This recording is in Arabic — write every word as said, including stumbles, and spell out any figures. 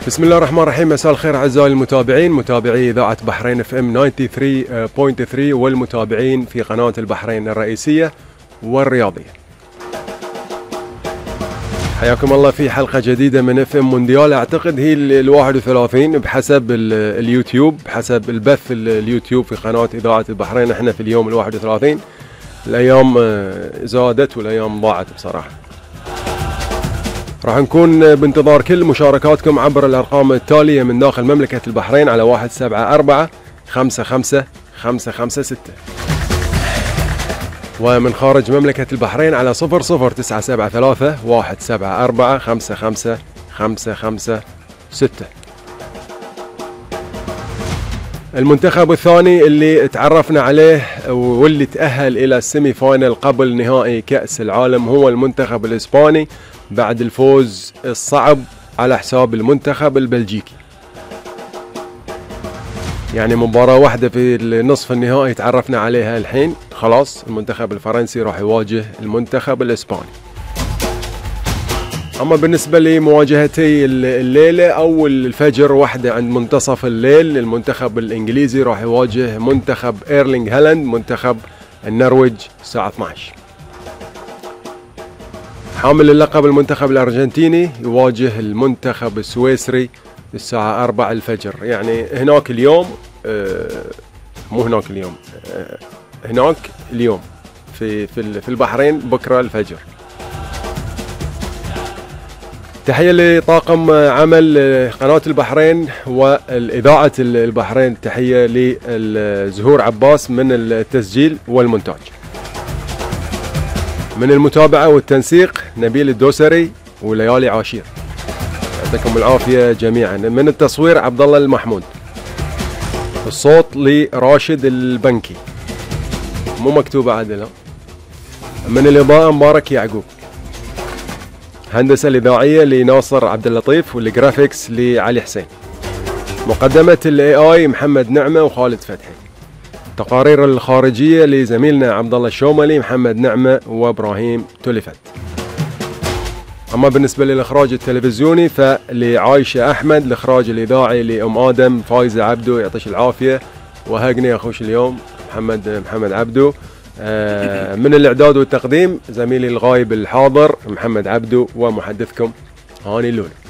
بسم الله الرحمن الرحيم. مساء الخير اعزائي المتابعين، متابعي اذاعه بحرين اف ام ثمانية وثمانين فاصلة ثلاثة والمتابعين في قناه البحرين الرئيسيه والرياضيه. حياكم الله في حلقه جديده من اف ام مونديال، اعتقد هي ال واحد وثلاثين بحسب اليوتيوب، بحسب البث اليوتيوب في قناه اذاعه البحرين. احنا في اليوم ال واحد وثلاثين. الايام زادت والايام ضاعت بصراحه. راح نكون بانتظار كل مشاركاتكم عبر الأرقام التالية من داخل مملكة البحرين على واحد سبعة أربعة خمسة خمسة خمسة خمسة ستة، ومن خارج مملكة البحرين على صفر صفر تسعة سبعة ثلاثة واحد سبعة أربعة خمسة خمسة خمسة خمسة ستة. المنتخب الثاني اللي تعرفنا عليه واللي تأهل إلى السيمي فاينل قبل نهائي كأس العالم هو المنتخب الإسباني بعد الفوز الصعب على حساب المنتخب البلجيكي. يعني مباراة واحدة في النصف النهائي تعرفنا عليها الحين، خلاص المنتخب الفرنسي راح يواجه المنتخب الإسباني. أما بالنسبة لمواجهتي الليلة أو الفجر، واحدة عند منتصف الليل المنتخب الإنجليزي راح يواجه منتخب إيرلينغ هالاند منتخب النرويج الساعة اثني عشر. حامل اللقب المنتخب الأرجنتيني يواجه المنتخب السويسري الساعة أربعة الفجر. يعني هناك اليوم آه مو هناك اليوم آه هناك اليوم في في في البحرين بكرة الفجر. تحية لطاقم عمل قناة البحرين والإذاعة البحرين، تحية لزهور عباس من التسجيل والمونتاج. من المتابعة والتنسيق نبيل الدوسري وليالي عاشير، يعطيكم العافية جميعا. من التصوير عبد الله المحمود، الصوت لراشد البنكي مو مكتوبة عدل. من الإضاءة مبارك يعقوب، هندسة الإذاعية لناصر عبد اللطيف والجرافيكس لعلي حسين، مقدمة الاي اي محمد نعمة وخالد فتحي، تقارير الخارجية لزميلنا عبد الله الشوملي محمد نعمة وابراهيم تولفت. اما بالنسبة للاخراج التلفزيوني فلعايشة احمد، الاخراج الاذاعي لام ادم فايزة عبدو يعطيش العافية، وهقني اخوش اليوم محمد محمد عبدو. آه من الاعداد والتقديم زميلي الغايب الحاضر محمد عبدو، ومحدثكم هاني اللولي.